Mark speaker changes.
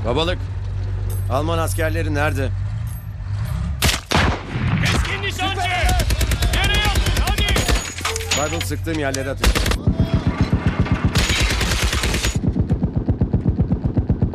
Speaker 1: Babalık. Alman askerleri nerede?
Speaker 2: Keskin nişancı! Yere yat! Hadi!
Speaker 1: Bible sıktığım yerlere atın.